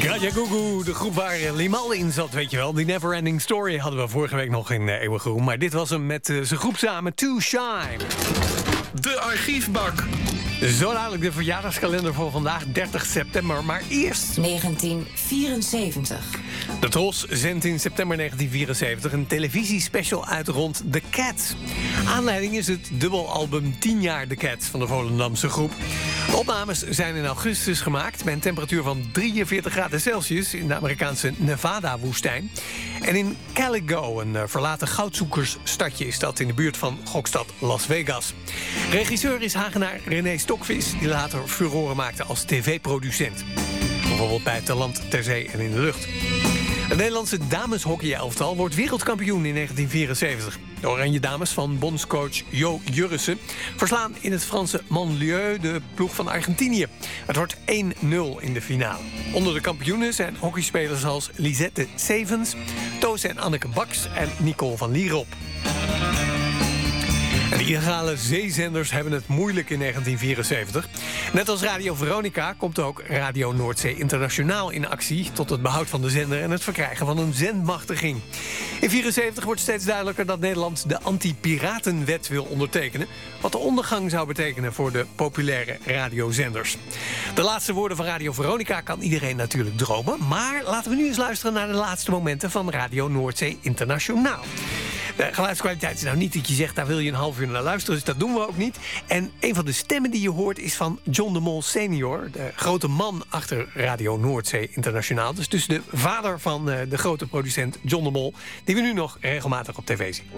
Raja Gugu, de groep waar Limal in zat, weet je wel. Die Neverending Story hadden we vorige week nog in Eeuwige Roem. Maar dit was hem met zijn groep samen, Too Shy. De archiefbak. Zo dadelijk de verjaardagskalender voor vandaag, 30 september. Maar eerst 1974. De Tros zendt in september 1974 een televisiespecial uit rond The Cats. Aanleiding is het dubbelalbum 10 jaar The Cats van de Volendamse groep. De opnames zijn in augustus gemaakt bij een temperatuur van 43 graden Celsius in de Amerikaanse Nevada-woestijn. En in Caligo, een verlaten goudzoekersstadje, is dat in de buurt van gokstad Las Vegas. Regisseur is Hagenaar René Stokvis, die later furoren maakte als tv-producent. Bijvoorbeeld bij Te Land, Ter Zee en in de Lucht. Het Nederlandse dameshockey-elftal wordt wereldkampioen in 1974. De Oranje Dames van bondscoach Jo Jurrissen verslaan in het Franse Monlieu de ploeg van Argentinië. Het wordt 1-0 in de finale. Onder de kampioenen zijn hockeyspelers als Lisette Sevens, Toos en Anneke Baks en Nicole van Lierop. En de illegale zeezenders hebben het moeilijk in 1974. Net als Radio Veronica komt ook Radio Noordzee Internationaal in actie tot het behoud van de zender en het verkrijgen van een zendmachtiging. In 1974 wordt steeds duidelijker dat Nederland de anti-piratenwet wil ondertekenen, wat de ondergang zou betekenen voor de populaire radiozenders. De laatste woorden van Radio Veronica kan iedereen natuurlijk dromen, maar laten we nu eens luisteren naar de laatste momenten van Radio Noordzee Internationaal. De geluidskwaliteit is nou niet dat je zegt, daar wil je een half uur naar luisteren, dus dat doen we ook niet. En een van de stemmen die je hoort is van John de Mol senior, de grote man achter Radio Noordzee Internationaal. Dus de vader van de grote producent John de Mol, die we nu nog regelmatig op tv zien.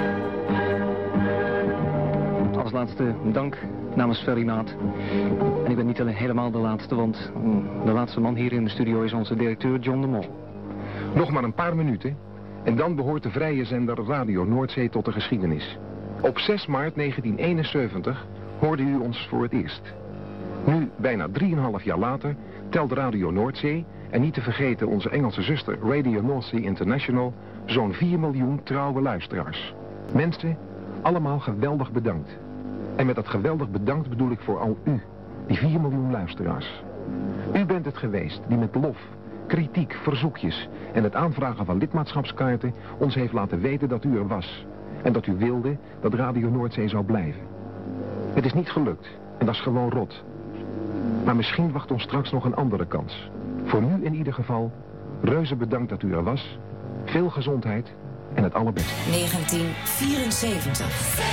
Als laatste dank namens Ferrymaat. En ik ben niet helemaal de laatste, want de laatste man hier in de studio is onze directeur John de Mol. Nog maar een paar minuten en dan behoort de vrije zender Radio Noordzee tot de geschiedenis. Op 6 maart 1971 hoorde u ons voor het eerst. Nu, bijna 3,5 jaar later, telt Radio Noordzee, en niet te vergeten onze Engelse zuster Radio Noordzee International, zo'n 4 miljoen trouwe luisteraars. Mensen, allemaal geweldig bedankt. En met dat geweldig bedankt bedoel ik vooral u, die 4 miljoen luisteraars. U bent het geweest die met lof, kritiek, verzoekjes en het aanvragen van lidmaatschapskaarten ons heeft laten weten dat u er was. En dat u wilde dat Radio Noordzee zou blijven. Het is niet gelukt en dat is gewoon rot. Maar misschien wacht ons straks nog een andere kans. Voor nu in ieder geval, reuze bedankt dat u er was. Veel gezondheid en het allerbeste. 1974.